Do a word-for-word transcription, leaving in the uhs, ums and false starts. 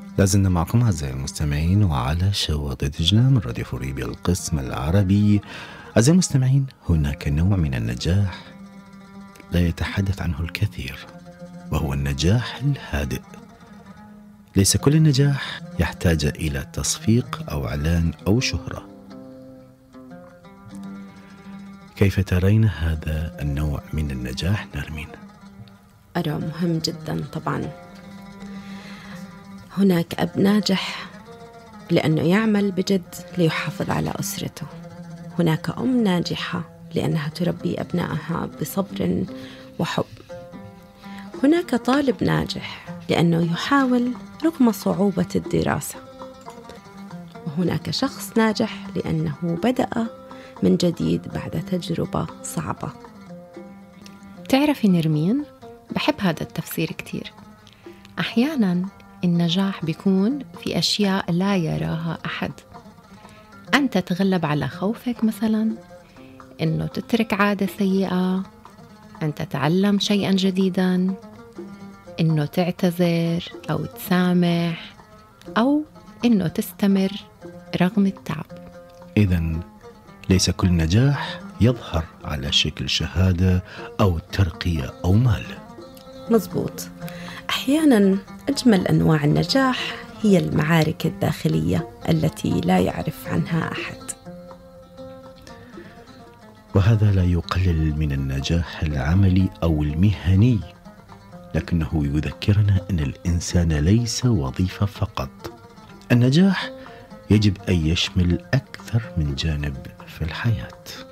لازلنا معكم أعزائي المستمعين وعلى شواطئ دجلة من راديو فوريبيا القسم العربي. أعزائي المستمعين، هناك نوع من النجاح لا يتحدث عنه الكثير، وهو النجاح الهادئ. ليس كل النجاح يحتاج إلى تصفيق أو إعلان أو شهرة. كيف ترين هذا النوع من النجاح نرمين؟ أرى مهم جدا. طبعا هناك أب ناجح لأنه يعمل بجد ليحافظ على أسرته. هناك أم ناجحة لأنها تربي أبنائها بصبر وحب. هناك طالب ناجح لأنه يحاول رغم صعوبة الدراسة. وهناك شخص ناجح لأنه بدأ من جديد بعد تجربة صعبة. تعرفي نرمين، بحب هذا التفسير كتير. أحياناً النجاح بيكون في أشياء لا يراها أحد. أنت تتغلب على خوفك، مثلاً إنه تترك عادة سيئة، أن تتعلم شيئاً جديداً، إنه تعتذر أو تسامح، أو إنه تستمر رغم التعب. إذن ليس كل نجاح يظهر على شكل شهادة أو ترقية أو مال. مزبوط. أحياناً أجمل أنواع النجاح هي المعارك الداخلية التي لا يعرف عنها أحد. وهذا لا يقلل من النجاح العملي أو المهني، لكنه يذكرنا أن الإنسان ليس وظيفة فقط. النجاح يجب أن يشمل أكثر من جانب في الحياة.